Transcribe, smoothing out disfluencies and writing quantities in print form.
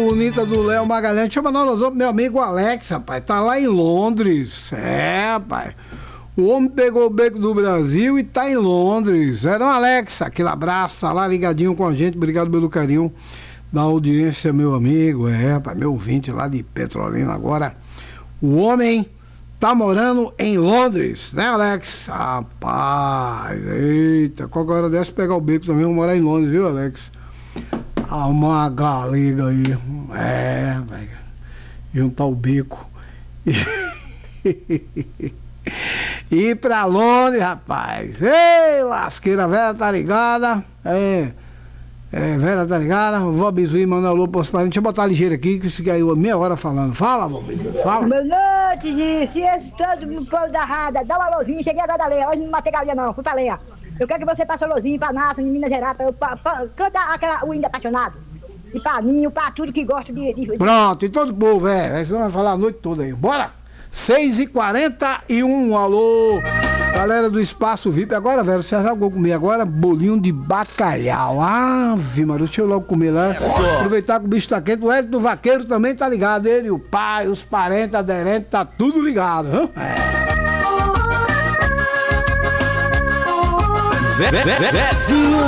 bonita do Léo Magalhães. Chama nós outros, meu amigo Alex, rapaz. Tá lá em Londres. É, rapaz. O homem pegou o beco do Brasil e tá em Londres. Era um Alex, aquele abraço, tá lá ligadinho com a gente. Obrigado pelo carinho da audiência, meu amigo. É, rapaz, meu ouvinte lá de Petrolina. Agora, o homem tá morando em Londres, né, Alex? Rapaz, eita, qualquer hora dessa pegar o beco também, vou morar em Londres, viu, Alex? Uma galega aí. É, velho. Juntar o beco. Ir pra Londres, rapaz. Ei, lasqueira, velha tá ligada. Velha tá ligada. Vó Bizuí mandar alô pros parentes. Deixa eu botar ligeiro aqui, que isso caiu meia hora falando. Fala, vó Bizuí, fala. Boa noite, disse. Esse todo o povo da rada. Dá um alôzinho, cheguei agora da lenha. Hoje não matei galinha, não. Fui pra lenha. Eu quero que você passe o alôzinho pra Nassa, em Minas Gerais, pra cantar o hino apaixonado. E pra Ninho, pra tudo que gosta de... Pronto, e todo o povo, Você vai falar a noite toda aí. Bora! 6h41, alô! Galera do Espaço VIP. Agora, velho, você já vou comer agora bolinho de bacalhau. Ave Maria, deixa eu logo comer lá. Aproveitar que o bicho tá quente. O Hélio do Vaqueiro também tá ligado. Ele, o pai, os parentes, aderentes, tá tudo ligado. Hein? Zezinho